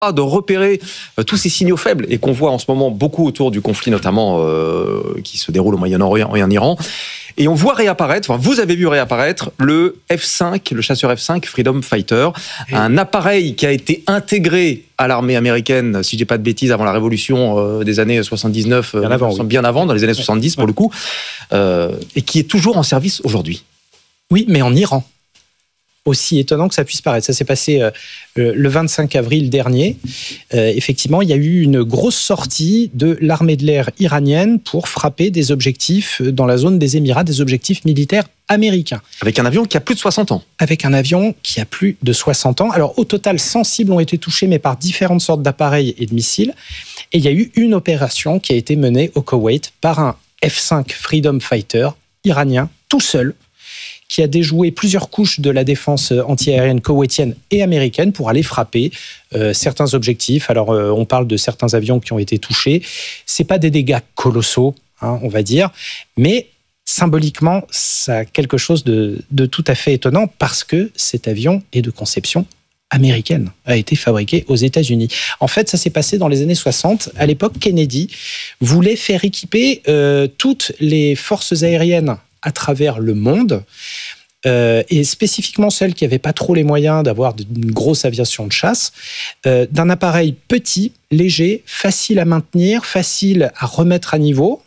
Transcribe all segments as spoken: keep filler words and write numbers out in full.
de repérer euh, tous ces signaux faibles et qu'on voit en ce moment beaucoup autour du conflit, notamment euh, qui se déroule au Moyen-Orient et en Iran. Et on voit réapparaître, enfin vous avez vu réapparaître le F cinq, le chasseur F cinq Freedom Fighter, et un appareil qui a été intégré à l'armée américaine, si je dis pas de bêtises, avant la révolution euh, des années soixante-dix-neuf, bien, avant, oui. bien avant, dans les années soixante-dix pour le coup, euh, et qui est toujours en service aujourd'hui. Oui, mais en Iran. Aussi étonnant que ça puisse paraître. Ça s'est passé euh, le vingt-cinq avril dernier. Euh, effectivement, il y a eu une grosse sortie de l'armée de l'air iranienne pour frapper des objectifs dans la zone des Émirats, des objectifs militaires américains. Avec un avion qui a plus de soixante ans. Avec un avion qui a plus de soixante ans. Alors, au total, cent cibles ont été touchées, mais par différentes sortes d'appareils et de missiles. Et il y a eu une opération qui a été menée au Koweït par un F cinq Freedom Fighter iranien, tout seul, qui a déjoué plusieurs couches de la défense anti-aérienne koweïtienne et américaine pour aller frapper euh, certains objectifs. Alors, euh, on parle de certains avions qui ont été touchés. C'est pas des dégâts colossaux, hein, on va dire, mais symboliquement, ça a quelque chose de, de tout à fait étonnant parce que cet avion est de conception américaine, a été fabriqué aux États-Unis. En fait, ça s'est passé dans les années soixante. À l'époque, Kennedy voulait faire équiper euh, toutes les forces aériennes à travers le monde, euh, et spécifiquement celles qui n'avaient pas trop les moyens d'avoir une grosse aviation de chasse, euh, d'un appareil petit, léger, facile à maintenir, facile à remettre à niveau.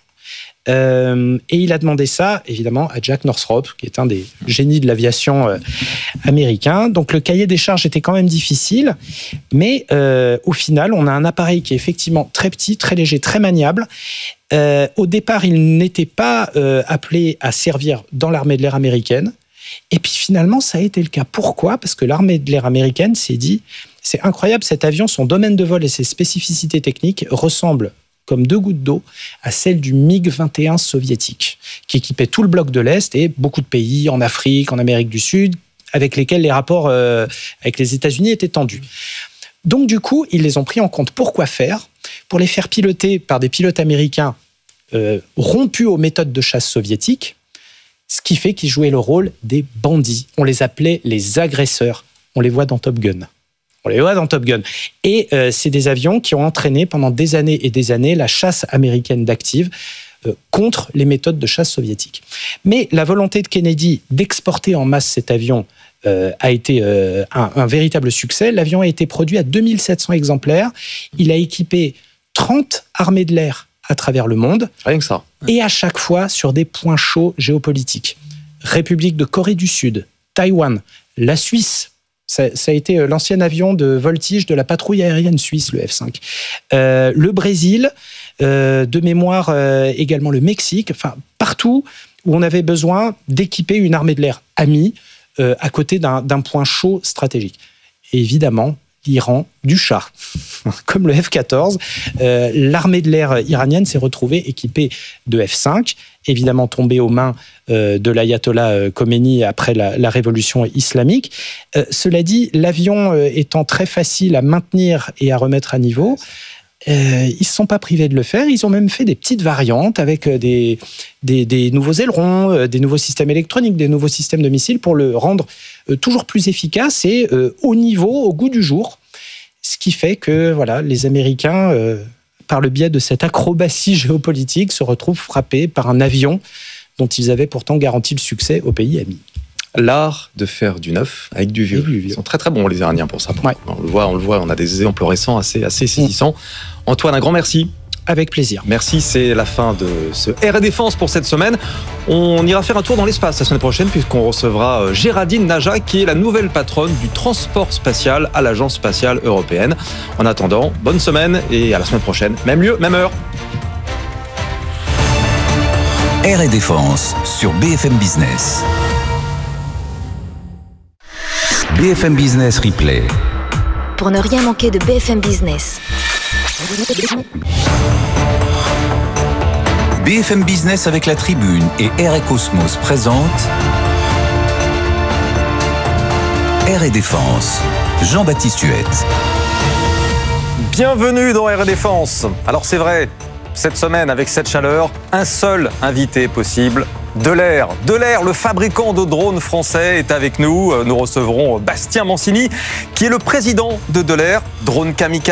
Euh, et il a demandé ça, évidemment, à Jack Northrop, qui est un des génies de l'aviation euh, américain. Donc le cahier des charges était quand même difficile, mais euh, au final, on a un appareil qui est effectivement très petit, très léger, très maniable. Euh, au départ, il n'était pas euh, appelé à servir dans l'armée de l'air américaine. Et puis finalement, ça a été le cas. Pourquoi ? Parce que l'armée de l'air américaine s'est dit, c'est incroyable, cet avion, son domaine de vol et ses spécificités techniques ressemblent comme deux gouttes d'eau à celle du MiG vingt et un soviétique, qui équipait tout le bloc de l'Est et beaucoup de pays en Afrique, en Amérique du Sud, avec lesquels les rapports euh, avec les États-Unis étaient tendus. Donc du coup, ils les ont pris en compte. Pourquoi faire ? Pour les faire piloter par des pilotes américains euh, rompus aux méthodes de chasse soviétiques, ce qui fait qu'ils jouaient le rôle des bandits. On les appelait les agresseurs. On les voit dans Top Gun. On les voit dans Top Gun. Et euh, c'est des avions qui ont entraîné pendant des années et des années la chasse américaine d'active euh, contre les méthodes de chasse soviétiques. Mais la volonté de Kennedy d'exporter en masse cet avion euh, a été euh, un, un véritable succès. L'avion a été produit à deux mille sept cents exemplaires. Il a équipé trente armées de l'air à travers le monde. Rien que ça. Et à chaque fois sur des points chauds géopolitiques. République de Corée du Sud, Taïwan, la Suisse. Ça, ça a été l'ancien avion de voltige de la patrouille aérienne suisse, le F cinq. Euh, le Brésil, euh, de mémoire euh, également le Mexique, enfin partout où on avait besoin d'équiper une armée de l'air amie euh, à côté d'un, d'un point chaud stratégique. Et évidemment, l'Iran du Shah, comme le F quatorze, euh, l'armée de l'air iranienne s'est retrouvée équipée de F cinq, évidemment tombée aux mains euh, de l'ayatollah Khomeini après la, la révolution islamique. Euh, cela dit, l'avion euh, étant très facile à maintenir et à remettre à niveau, euh, ils ne se sont pas privés de le faire. Ils ont même fait des petites variantes avec des, des, des nouveaux ailerons, euh, des nouveaux systèmes électroniques, des nouveaux systèmes de missiles pour le rendre euh, toujours plus efficace et euh, au niveau, au goût du jour. Ce qui fait que voilà, les Américains, euh, par le biais de cette acrobatie géopolitique, se retrouvent frappés par un avion dont ils avaient pourtant garanti le succès au pays ami. L'art de faire du neuf avec du vieux. Du vieux. Ils sont très très bons les Iraniens pour ça. Ouais. On le voit, on le voit, on a des exemples récents assez, assez saisissants. Mmh. Antoine, un grand merci. Avec plaisir. Merci, c'est la fin de ce R et Défense pour cette semaine. On ira faire un tour dans l'espace la semaine prochaine puisqu'on recevra Géraldine Naja qui est la nouvelle patronne du transport spatial à l'Agence spatiale européenne. En attendant, bonne semaine et à la semaine prochaine. Même lieu, même heure. R et Défense sur B F M Business. B F M Business Replay. Pour ne rien manquer de B F M Business. B F M Business avec la Tribune et R et Cosmos présente R et Défense. Jean-Baptiste Huette. Bienvenue dans R et Défense. Alors c'est vrai, cette semaine avec cette chaleur, un seul invité possible. Delair. Delair, le fabricant de drones français, est avec nous. Nous recevrons Bastien Mancini, qui est le président de Delair, drone kamikaze.